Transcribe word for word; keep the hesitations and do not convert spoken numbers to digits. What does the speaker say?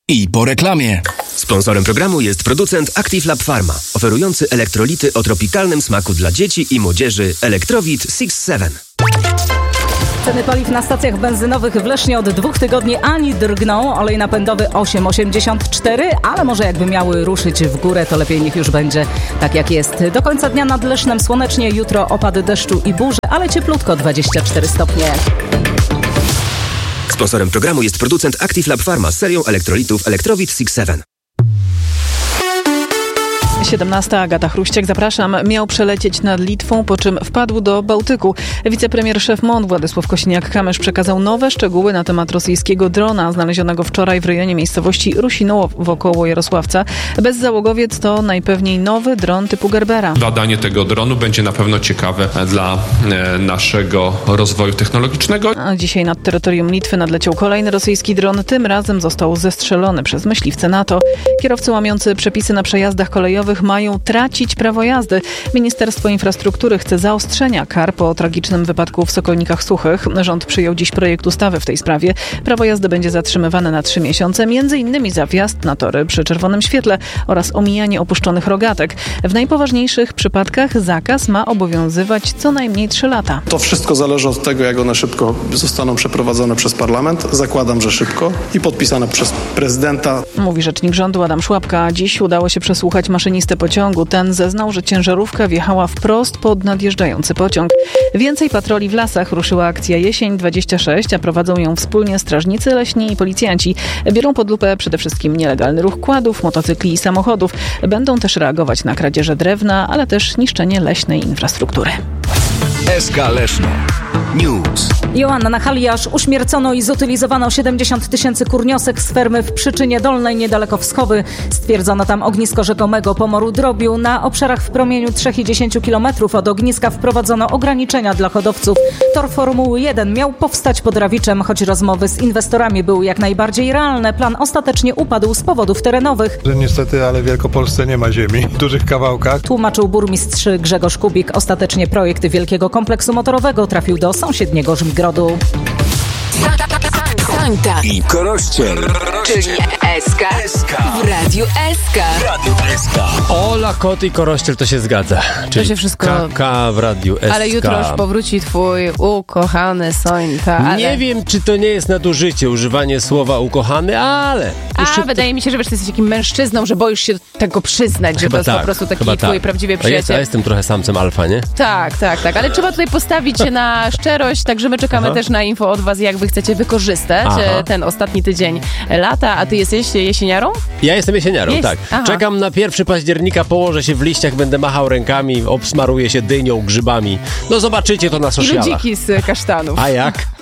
I po reklamie. Sponsorem programu jest producent Active Lab Pharma, oferujący elektrolity o tropikalnym smaku dla dzieci i młodzieży Electrowit six seven. Ceny paliw na stacjach benzynowych w Lesznie od dwóch tygodni ani drgną. Olej napędowy osiem osiemdziesiąt cztery, ale może jakby miały ruszyć w górę, to lepiej niech już będzie tak jak jest. Do końca dnia nad Lesznem słonecznie, jutro opady deszczu i burze, ale cieplutko, dwadzieścia cztery stopnie. Sponsorem programu jest producent Active Lab Pharma z serią elektrolitów Electrowit six seven. siedemnasta Agata Chruściak, zapraszam. Miał przelecieć nad Litwą, po czym wpadł do Bałtyku. Wicepremier szef M O N Władysław Kosiniak-Kamysz przekazał nowe szczegóły na temat rosyjskiego drona znalezionego wczoraj w rejonie miejscowości Rusinowo wokoło Jarosławca. Bezzałogowiec to najpewniej nowy dron typu Gerbera. Badanie tego dronu będzie na pewno ciekawe dla e, naszego rozwoju technologicznego. A dzisiaj nad terytorium Litwy nadleciał kolejny rosyjski dron. Tym razem został zestrzelony przez myśliwce NATO. Kierowcy łamiący przepisy na przejazdach kolejowych mają tracić prawo jazdy. Ministerstwo Infrastruktury chce zaostrzenia kar po tragicznym wypadku w Sokolnikach Suchych. Rząd przyjął dziś projekt ustawy w tej sprawie. Prawo jazdy będzie zatrzymywane na trzy miesiące, między innymi za wjazd na tory przy czerwonym świetle oraz omijanie opuszczonych rogatek. W najpoważniejszych przypadkach zakaz ma obowiązywać co najmniej trzy lata. To wszystko zależy od tego, jak one szybko zostaną przeprowadzone przez parlament. Zakładam, że szybko i podpisane przez prezydenta. Mówi rzecznik rządu Adam Szłapka. Dziś udało się przesłuchać maszynistę pociągu. Ten zeznał, że ciężarówka wjechała wprost pod nadjeżdżający pociąg. Więcej patroli w lasach. Ruszyła akcja Jesień dwadzieścia sześć, a prowadzą ją wspólnie strażnicy leśni i policjanci. Biorą pod lupę przede wszystkim nielegalny ruch kładów, motocykli i samochodów. Będą też reagować na kradzieże drewna, ale też niszczenie leśnej infrastruktury. S K Leszno. News. Joanna Haliasz. Uśmiercono i zutylizowano siedemdziesiąt tysięcy kurniosek z fermy w Przyczynie Dolnej niedaleko Wschowy. Stwierdzono tam ognisko rzekomego pomoru drobiu. Na obszarach w promieniu trzy i dziesięć kilometrów od ogniska wprowadzono ograniczenia dla hodowców. Tor Formuły jeden miał powstać pod Rawiczem, choć rozmowy z inwestorami były jak najbardziej realne. Plan ostatecznie upadł z powodów terenowych. Że niestety, ale w Wielkopolsce nie ma ziemi w dużych kawałkach. Tłumaczył burmistrz Grzegorz Kubik. Ostatecznie projekt wielkiego kompleksu motorowego trafił do sąsiedniego Żmigrodu. Sańta i Korościel, czyli S K w Radiu S K. Radio S K. Ola, Kot i Korościel, to się zgadza. Czyli to się wszystko... K K w Radiu S K. Ale jutro już powróci twój ukochany Sońta. Ale... Nie wiem, czy to nie jest nadużycie, używanie słowa ukochany, ale... A, wydaje mi się, że wiesz, ty jesteś takim mężczyzną, że boisz się tego przyznać, że chyba to jest tak, po prostu taki twój tak. prawdziwy Ja, przyjaciel. ja jestem trochę samcem alfa, nie? Tak, tak, tak. Ale trzeba tutaj postawić się na szczerość, także my czekamy Aha. też na info od was, jak wy chcecie wykorzystać Aha. ten ostatni tydzień lata. A ty jesteś jesieniarą? Ja jestem jesieniarą, jest? tak. Aha. Czekam na pierwszego października, położę się w liściach, będę machał rękami, obsmaruję się dynią, grzybami. No zobaczycie to na socialach. I ludziki z kasztanów. A jak?